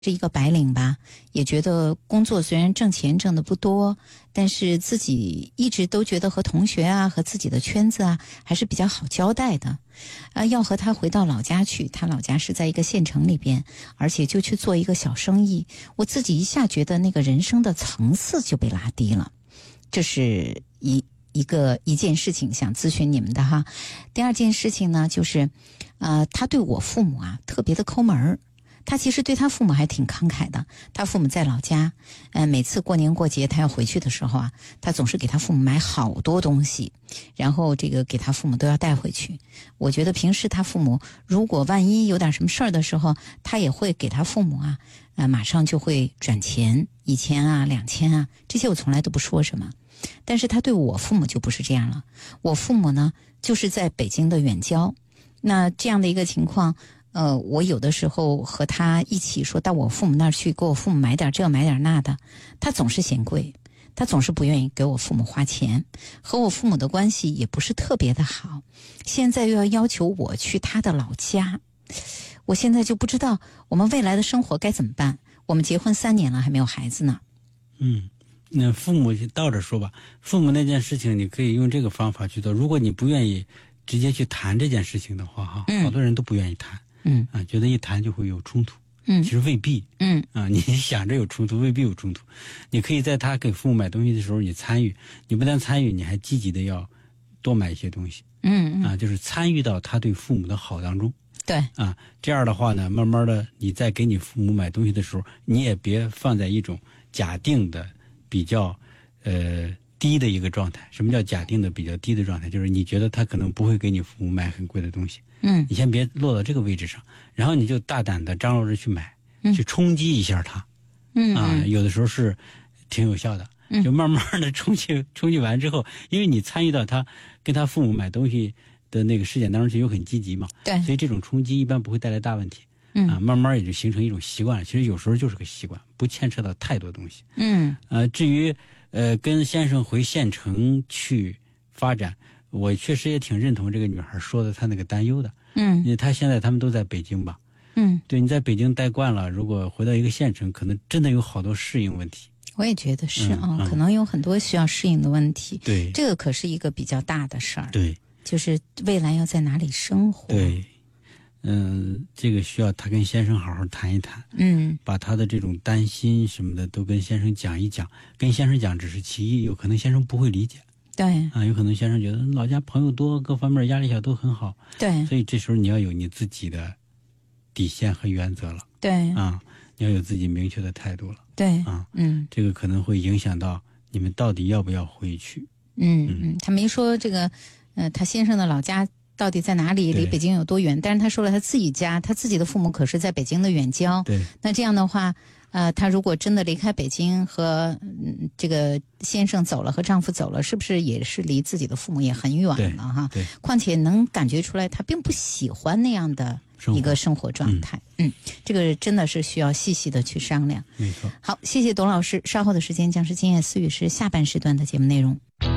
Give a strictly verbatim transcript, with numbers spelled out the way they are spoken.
是一个白领吧，也觉得工作虽然挣钱挣得不多，但是自己一直都觉得和同学啊和自己的圈子啊还是比较好交代的。啊，要和他回到老家去，他老家是在一个县城里边，而且就去做一个小生意，我自己一下觉得那个人生的层次就被拉低了。这是一一个一件事情想咨询你们的哈。第二件事情呢，就是呃他对我父母啊特别的抠门儿。他其实对他父母还挺慷慨的，他父母在老家，呃，每次过年过节他要回去的时候啊，他总是给他父母买好多东西，然后这个给他父母都要带回去。我觉得平时他父母如果万一有点什么事儿的时候，他也会给他父母啊，呃，马上就会转钱，一千啊、两千啊，这些我从来都不说什么。但是他对我父母就不是这样了，我父母呢就是在北京的远郊，那这样的一个情况。呃，我有的时候和他一起说到我父母那儿去，给我父母买点这买点那的，他总是嫌贵，他总是不愿意给我父母花钱，和我父母的关系也不是特别的好。现在又要要求我去他的老家，我现在就不知道我们未来的生活该怎么办。我们结婚三年了，还没有孩子呢。 嗯，那父母倒着说吧，父母那件事情你可以用这个方法去做。如果你不愿意直接去谈这件事情的话，哈、嗯，好多人都不愿意谈。 嗯啊，觉得一谈就会有冲突， 嗯， 其实未必， 嗯啊，你想着有冲突，未必有冲突。你可以在他给父母买东西的时候，你参与，你不但参与，你还积极的要多买一些东西， 嗯啊，就是参与到他对父母的好当中。 对， 啊，这样的话呢，慢慢的，你在给你父母买东西的时候，你也别放在一种假定的比较，呃。低的一个状态。什么叫假定的比较低的状态？就是你觉得他可能不会给你父母买很贵的东西， 嗯， 你先别落到这个位置上，然后你就大胆的张罗着去买，嗯、去冲击一下他， 嗯啊，有的时候是挺有效的， 嗯、 就慢慢的冲击冲击完之后，因为你参与到他跟他父母买东西的那个事件当中去，又很积极嘛， 对， 所以这种冲击一般不会带来大问题。 嗯啊，慢慢也就形成一种习惯了。其实有时候就是个习惯，不牵扯到太多东西。 嗯， 呃，至于呃跟先生回县城去发展，我确实也挺认同这个女孩说的她那个担忧的。 嗯， 因为她现在他们都在北京吧。 嗯， 对，你在北京待惯了，如果回到一个县城，可能真的有好多适应问题。 我也觉得是啊、 嗯嗯， 可能有很多需要适应的问题。 对， 这个可是一个比较大的事儿。 对， 就是未来要在哪里生活。 对。嗯，这个需要他跟先生好好谈一谈。 嗯， 把他的这种担心什么的都跟先生讲一讲。跟先生讲只是其一，有可能先生不会理解。 对啊，有可能先生觉得老家朋友多，各方面压力小都很好。 对， 所以这时候你要有你自己的底线和原则了。 对啊，你要有自己明确的态度了。 对啊， 嗯， 这个可能会影响到你们到底要不要回去。 嗯嗯，他没说这个，呃，他先生的老家到底在哪里，离北京有多远？但是他说了他自己家，他自己的父母可是在北京的远郊。 对， 那这样的话，呃，他如果真的离开北京和、嗯、这个先生走了，和丈夫走了，是不是也是离自己的父母也很远了哈？ 对， 况且能感觉出来，他并不喜欢那样的一个生活状态。嗯, 嗯，这个真的是需要细细的去商量。 没错。 好，谢谢董老师。稍后的时间将是今夜思雨时下半时段的节目内容。